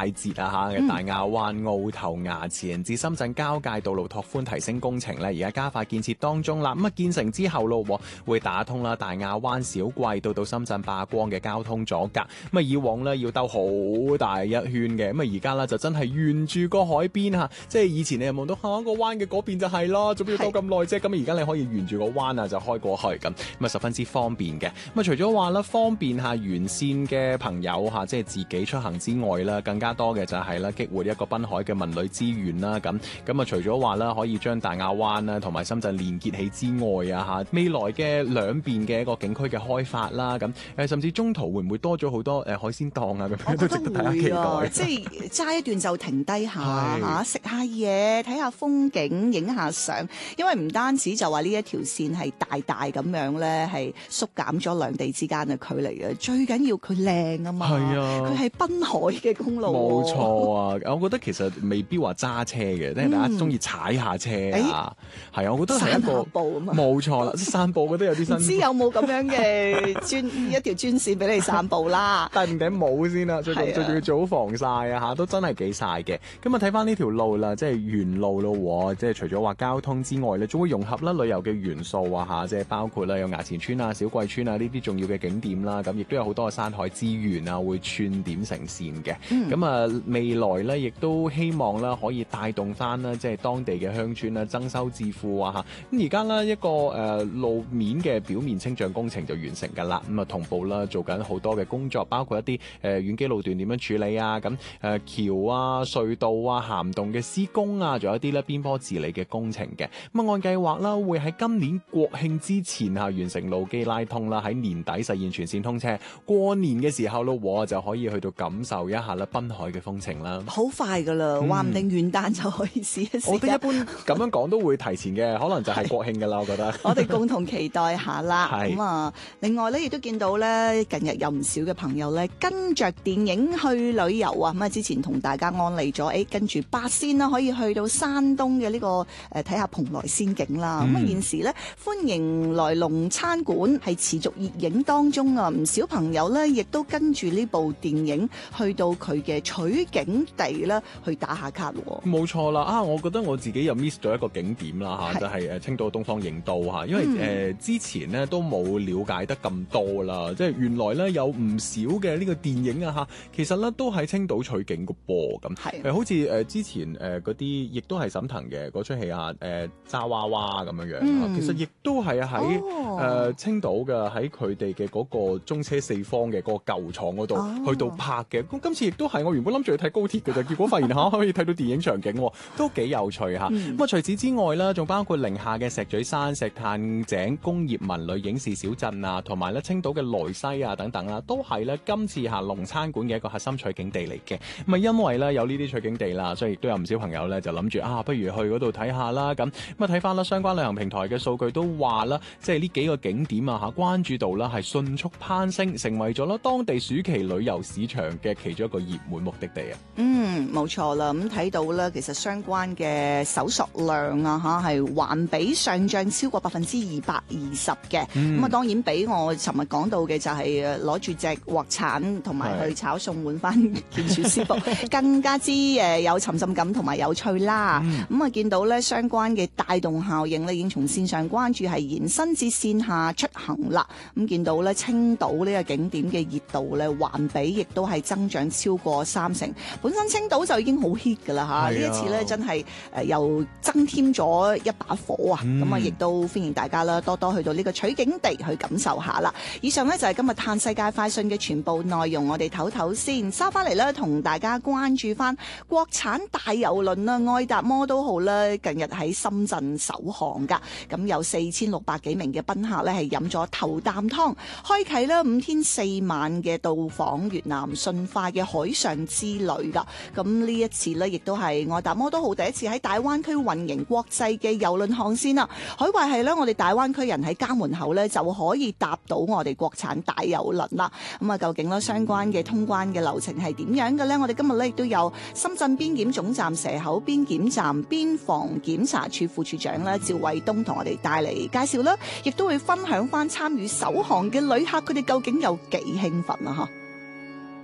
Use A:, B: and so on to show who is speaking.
A: 快捷嘅大亞灣澳頭衙前至深圳交界道路拓寬提升工程咧，而家加快建設當中啦。咁建成之後咯，會打通啦大亞灣小桂到深圳霸光嘅交通阻隔。咁以往咧要兜好大一圈嘅，咁而家咧就真係沿住個海邊即係以前你又望到個灣嘅嗰邊就係啦，做咩要兜咁耐啫？咁而家你可以沿住個灣就開過去咁十分之方便嘅。咁除咗話啦方便沿線嘅朋友即係自己出行之外啦，更加多嘅就係啦激活一個濱海嘅文旅資源啦。咁除咗話啦可以將大亞灣啦同埋深圳連結起之外未來嘅兩邊嘅一個景區嘅開發啦，甚至中途會唔會多咗好多海鮮檔咁樣都值得大家期待。
B: 即係揸一段就停低下食下嘢，睇下風景，影下相。因為唔單止就話呢一條線係大咁樣咧，係縮減咗兩地之間嘅距離嘅，最緊要佢靚啊嘛。係啊，佢係濱海嘅公路。
A: 冇錯啊！我覺得其實未必話揸車嘅，即係大家中意踩下車啊。係啊，我覺得係一個冇錯啦，散步覺得有啲新。唔知有冇咁樣嘅一條專線俾你散步啦？
B: 戴
A: 唔頂帽先啦，最重要做好防曬都真係幾曬嘅。咁睇翻呢條路啦，即係沿路咯，即係除咗話交通之外咧，仲會融合啦旅遊嘅元素即係包括啦有衙前村啊、小桂村啊呢啲重要嘅景點啦，咁亦都有好多嘅山海資源會串點成線嘅。咁未來咧亦都希望啦可以帶動翻啦即係當地嘅鄉村啦增收致富咁而家咧一個路面嘅表面清障工程就完成㗎啦。咁同步啦做緊好多嘅工作，包括一啲遠基路段點樣處理咁橋啊、隧道啊、涵洞嘅施工仲有一啲咧邊坡治理嘅工程嘅。咁按計劃啦會喺今年國慶之前完成路基拉通啦，喺年底實現全線通車。過年嘅時候咯，就可以去到感受一下啦濱海嘅風情啦。
B: 好快噶啦，話唔定元旦就可以試一試。
A: 我覺得一般咁樣講都會提前嘅，可能就係國慶噶啦，我覺得。
B: 我哋共同期待下啦。咁另外咧亦都見到咧，近日有唔少嘅朋友咧跟着電影去旅遊咁之前同大家安利咗，跟住八仙啦，可以去到山東嘅呢個睇下蓬萊仙境啦。咁現時咧歡迎來龍餐館係持續熱映當中啊！唔少朋友咧亦都跟住呢部電影去到佢嘅取景地啦，去打下卡。
A: 冇錯啦！我覺得我自己又 miss 咗一個景點啦就係青島東方影都因為之前咧都冇了解得咁多啦，即係原來咧有唔少嘅呢個電影其實咧都喺青島取景嘅噃咁。好似之前嗰啲亦都係沈騰嘅嗰出戲揸娃娃咁樣樣，其實亦都係喺青島嘅，喺佢哋嘅嗰個中車四方嘅嗰個舊廠嗰度去到拍嘅。咁今次亦都係我原本諗住去睇高鐵嘅，結果發現可以睇到電影場景，都幾有趣咁除此之外啦，仲包括寧夏嘅石嘴山、石炭井工業文旅影視小鎮同埋咧青島嘅萊西等等啦，都係咧今次龍餐館嘅一個核心取景地嚟嘅。咁因為咧有呢啲取景地啦，所以亦都有唔少朋友咧就諗住不如去嗰度睇下啦。咁睇翻啦，相關旅行平台嘅數據都話啦，即係呢幾個景點關注度啦係迅速攀升，成為咗啦當地暑期旅遊市場嘅其中一個熱門目的地啊。
B: 冇錯啦。咁睇到咧，其實相關嘅搜索量係環比上漲超過220%嘅。咁當然比我尋日講到嘅就係攞住隻鑊鏟同埋去炒餸換翻件廚師服更加之有沉浸感同埋有趣啦。見到咧相關嘅帶動效應咧，已經從線上關注係延伸至線下出行啦。見到咧青島呢個景點嘅熱度咧，環比亦都係增長超過30%。本身青島就已經好 hit 噶啦呢一次咧真係又增添咗一把火啊！咁亦都歡迎大家啦，多多去到呢個取景地去感受下啦。以上呢，就係今日嘆世界快訊嘅全部內容，我哋唞唞先，收翻嚟咧同大家關注翻國產大郵輪啦，愛達摩都號咧近日喺深圳首航噶，咁有4600幾名嘅賓客咧係飲咗頭啖湯，開啟咧5天4晚嘅到訪越南順化嘅海上之旅噶。咁呢一次咧亦都係愛達摩都號第一次喺大灣區運營國際嘅郵輪航線啦，可以話係咧我哋大灣區人喺家門口咧就可以搭到我哋國產大郵輪啦。咁究竟咧相關嘅通關嘅流程係點樣嘅咧？我哋今日咧亦都有深圳邊檢總站蛇口邊檢站邊防檢查處副處長咧趙衛東同我哋帶嚟介紹啦，亦都會分享翻參與首航嘅旅客佢哋究竟有幾興奮啊！